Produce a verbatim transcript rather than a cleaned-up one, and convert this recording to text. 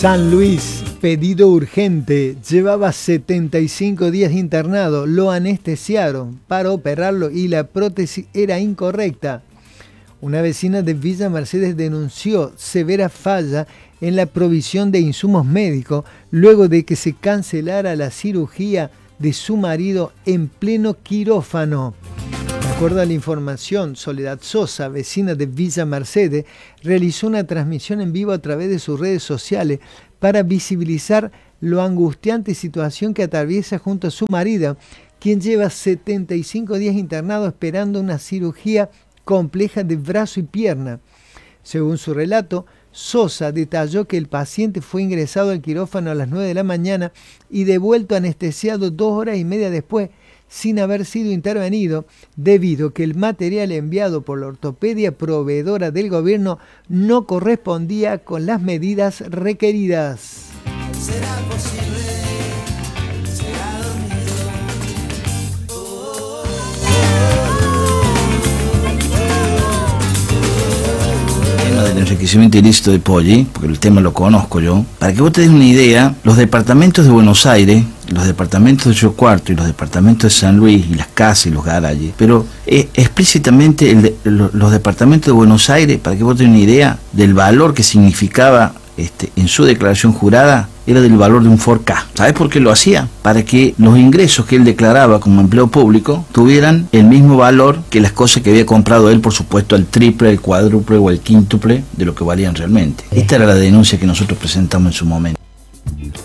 San Luis, pedido urgente. Llevaba setenta y cinco días internado. Lo anestesiaron para operarlo y la prótesis era incorrecta. Una vecina de Villa Mercedes denunció severa falla en la provisión de insumos médicos luego de que se cancelara la cirugía de su marido en pleno quirófano. De acuerdo a la información, Soledad Sosa, vecina de Villa Mercedes, realizó una transmisión en vivo a través de sus redes sociales para visibilizar la angustiante situación que atraviesa junto a su marido, quien lleva setenta y cinco días internado esperando una cirugía compleja de brazo y pierna. Según su relato, Sosa detalló que el paciente fue ingresado al quirófano a las nueve de la mañana y devuelto anestesiado dos horas y media después, sin haber sido intervenido, debido a que el material enviado por la ortopedia proveedora del gobierno no correspondía con las medidas requeridas. ¿Será posible? ¿Será del enriquecimiento ilícito de Poggi, porque el tema lo conozco yo, para que vos te des una idea, los departamentos de Buenos Aires, los departamentos de Río Cuarto y los departamentos de San Luis y las casas y los garajes, pero eh, explícitamente el de, los, los departamentos de Buenos Aires, para que vos te des una idea del valor que significaba este, en su declaración jurada, era del valor de un Ford Ka. ¿Sabes por qué lo hacía? Para que los ingresos que él declaraba como empleo público tuvieran el mismo valor que las cosas que había comprado él, por supuesto, al triple, el cuádruple o el quíntuple de lo que valían realmente. Esta era la denuncia que nosotros presentamos en su momento.